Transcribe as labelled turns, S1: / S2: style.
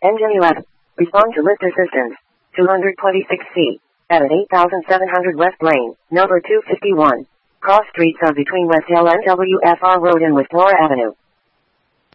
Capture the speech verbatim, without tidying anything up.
S1: Engine eleven. Respond to lift assistance. two hundred twenty-six C. At eight thousand seven hundred West Lane, number two fifty-one. Cross streets are between West L and W F R Road and West Laura Avenue.